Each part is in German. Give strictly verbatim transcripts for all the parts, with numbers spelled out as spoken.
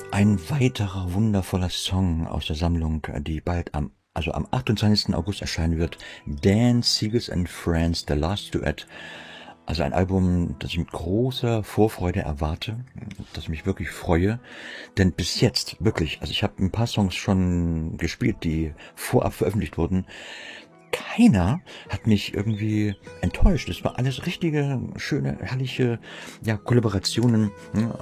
Ein weiterer wundervoller Song aus der Sammlung, die bald am, also am achtundzwanzigsten August erscheinen wird. Dan Seagulls and Friends, The Last Duet. Also ein Album, das ich mit großer Vorfreude erwarte, das mich wirklich freue. Denn bis jetzt, wirklich, also ich habe ein paar Songs schon gespielt, die vorab veröffentlicht wurden. Keiner hat mich irgendwie enttäuscht. Es war alles richtige, schöne, herrliche ja, Kollaborationen.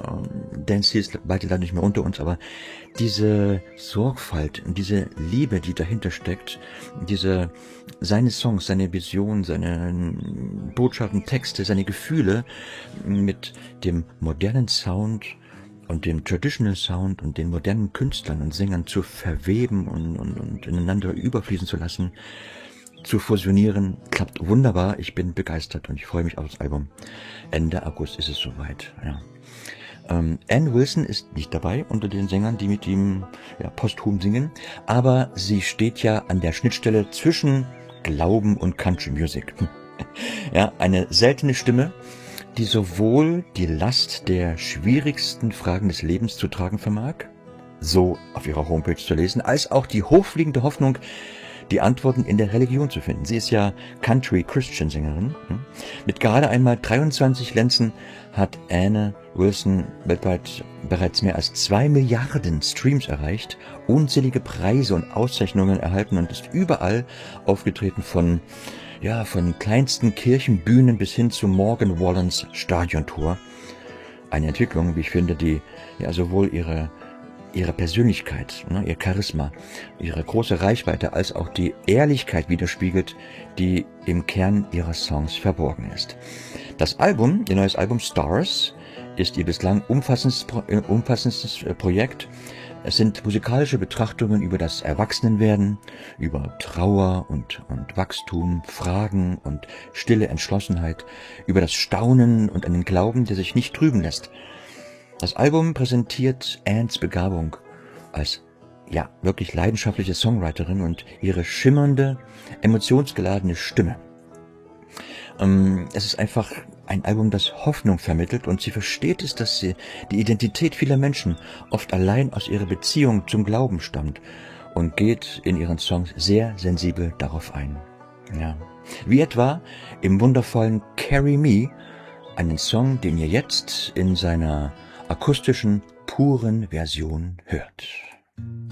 Dancy ist bald leider nicht mehr unter uns, aber diese Sorgfalt und diese Liebe, die dahinter steckt, diese seine Songs, seine Vision, seine Botschaften, Texte, seine Gefühle mit dem modernen Sound und dem Traditional Sound und den modernen Künstlern und Sängern zu verweben und, und, und ineinander überfließen zu lassen, zu fusionieren, klappt wunderbar. Ich bin begeistert und ich freue mich auf das Album. Ende August ist es soweit. Ja. Ähm, Ann Wilson ist nicht dabei unter den Sängern, die mit ihm ja, posthum singen, aber sie steht ja an der Schnittstelle zwischen Glauben und Country Music. Ja, eine seltene Stimme, die sowohl die Last der schwierigsten Fragen des Lebens zu tragen vermag, so auf ihrer Homepage zu lesen, als auch die hochfliegende Hoffnung, die Antworten in der Religion zu finden. Sie ist ja Country-Christian-Sängerin. Mit gerade einmal dreiundzwanzig Lenzen hat Anne Wilson weltweit bereits mehr als zwei Milliarden Streams erreicht, unzählige Preise und Auszeichnungen erhalten und ist überall aufgetreten, von ja von kleinsten Kirchenbühnen bis hin zu Morgan Wallens Stadiontour. Eine Entwicklung, wie ich finde, die ja sowohl ihre ihre Persönlichkeit, ne, ihr Charisma, ihre große Reichweite, als auch die Ehrlichkeit widerspiegelt, die im Kern ihrer Songs verborgen ist. Das Album, ihr neues Album Stars, ist ihr bislang umfassendes, äh, umfassendes Projekt. Es sind musikalische Betrachtungen über das Erwachsenenwerden, über Trauer und, und Wachstum, Fragen und stille Entschlossenheit, über das Staunen und einen Glauben, der sich nicht trüben lässt. Das Album präsentiert Anns Begabung als ja wirklich leidenschaftliche Songwriterin und ihre schimmernde, emotionsgeladene Stimme. Ähm, es ist einfach ein Album, das Hoffnung vermittelt, und sie versteht es, dass sie die Identität vieler Menschen oft allein aus ihrer Beziehung zum Glauben stammt, und geht in ihren Songs sehr sensibel darauf ein. Ja. Wie etwa im wundervollen Carry Me, einen Song, den ihr jetzt in seiner akustischen, puren Version hört.